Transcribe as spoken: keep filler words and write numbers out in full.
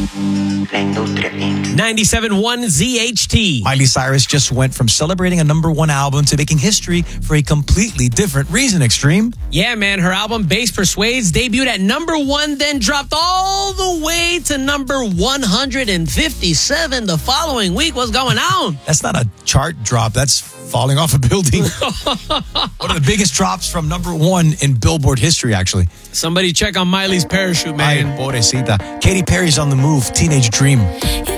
La Industria incorporated. ninety-seven point one Z H T. Miley Cyrus just went from celebrating a number one album to making history for a completely different reason, Extreme. Yeah, man, her album Bass Persuades debuted at number one, then dropped all the way to number one hundred fifty-seven the following week. What's going on? That's not a chart drop. That's falling off a building. One of the biggest drops from number one in Billboard history, actually. Somebody check on Miley's parachute, man. Ay, pobrecita. Katy Perry's on the move. Teenage Dream.